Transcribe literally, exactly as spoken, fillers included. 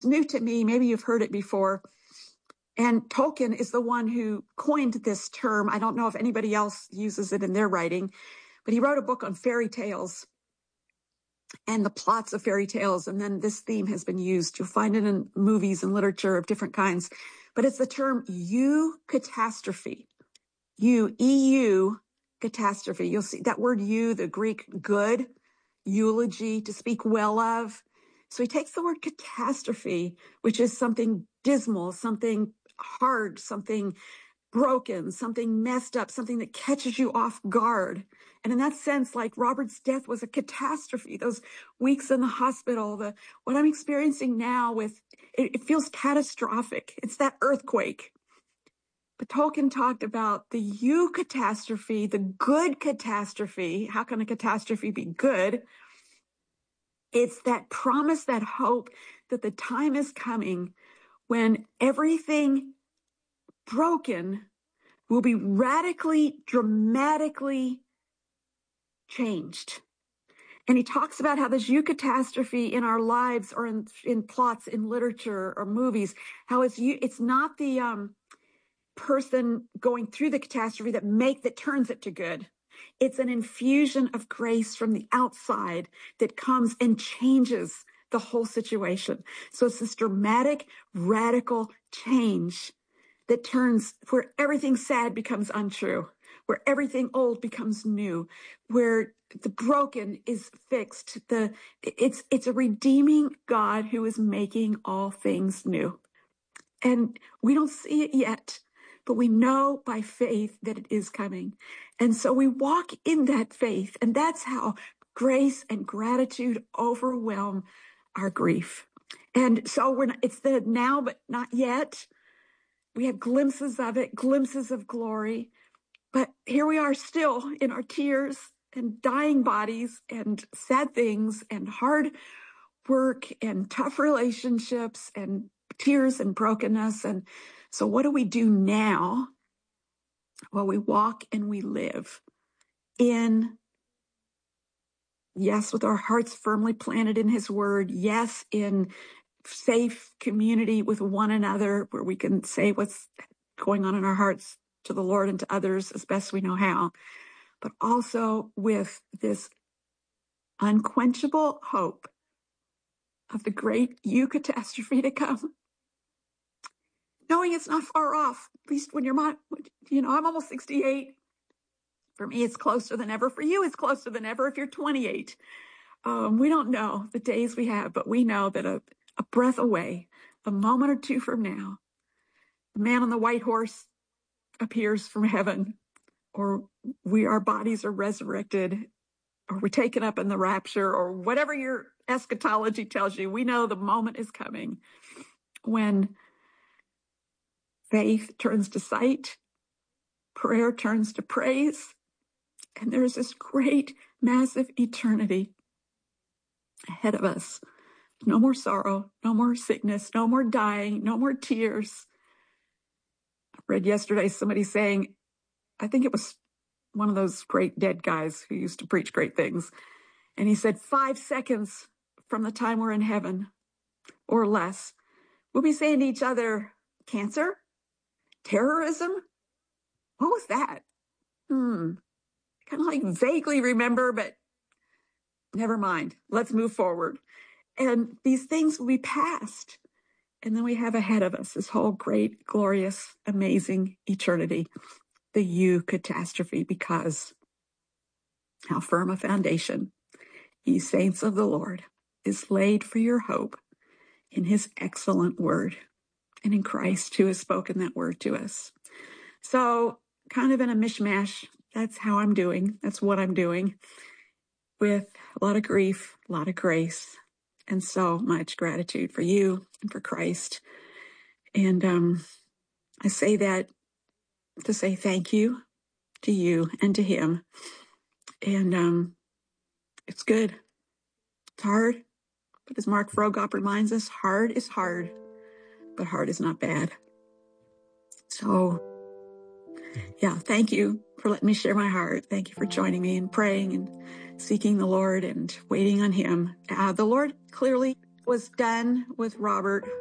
new to me. Maybe you've heard it before. And Tolkien is the one who coined this term. I don't know if anybody else uses it in their writing, but he wrote a book on fairy tales and the plots of fairy tales. And then this theme has been used. You'll find it in movies and literature of different kinds, but it's the term eucatastrophe. You, E U, catastrophe. You'll see that word you, the Greek good, eulogy, to speak well of. So he takes the word catastrophe, which is something dismal, something hard, something broken, something messed up, something that catches you off guard. And in that sense, like Robert's death was a catastrophe. Those weeks in the hospital, the what I'm experiencing now with, it, it feels catastrophic. It's that earthquake. But Tolkien talked about the eucatastrophe, the good catastrophe. How can a catastrophe be good? It's that promise, that hope that the time is coming when everything broken will be radically, dramatically changed. And he talks about how this eucatastrophe in our lives or in, in plots in literature or movies, how it's it's not the um, person going through the catastrophe that make that turns it to good. It's an infusion of grace from the outside that comes and changes the whole situation. So it's this dramatic, radical change that turns where everything sad becomes untrue, where everything old becomes new, where the broken is fixed. The it's it's a redeeming God who is making all things new. And we don't see it yet, but we know by faith that it is coming. And so we walk in that faith, and that's how grace and gratitude overwhelm our grief. And so we're not, it's the now, but not yet. We have glimpses of it, glimpses of glory. But here we are still in our tears and dying bodies and sad things and hard work and tough relationships and tears and brokenness. And so what do we do now? Well, we walk and we live in, yes, with our hearts firmly planted in his word. Yes, in safe community with one another where we can say what's going on in our hearts to the Lord and to others as best we know how, but also with this unquenchable hope of the great eucatastrophe to come. Knowing it's not far off, at least when you're not, you know, I'm almost sixty-eight. For me, it's closer than ever. For you, it's closer than ever if you're twenty-eight. Um, we don't know the days we have, but we know that a, a breath away, a moment or two from now, the man on the white horse appears from heaven, or we, our bodies are resurrected, or we're taken up in the rapture, or whatever your eschatology tells you. We know the moment is coming when faith turns to sight, prayer turns to praise, and there's this great, massive eternity ahead of us. No more sorrow, no more sickness, no more dying, no more tears. I read yesterday somebody saying, I think it was one of those great dead guys who used to preach great things. And he said, five seconds from the time we're in heaven or less, we'll be saying to each other, cancer? Terrorism? What was that? Hmm. Kind of like vaguely remember, but never mind. Let's move forward. And these things will be past. And then we have ahead of us this whole great, glorious, amazing eternity, the eucatastrophe, because how firm a foundation, ye saints of the Lord, is laid for your hope in his excellent word and in Christ who has spoken that word to us. So kind of in a mishmash, that's how I'm doing. That's what I'm doing with a lot of grief, a lot of grace, and so much gratitude for you and for Christ. And um, I say that to say thank you to you and to him. And um, it's good. It's hard. But as Mark Frogop reminds us, hard is hard, but hard is not bad. So, yeah, thank you for letting me share my heart. Thank you for joining me in praying and seeking the Lord and waiting on him. Uh, the Lord clearly was done with Robert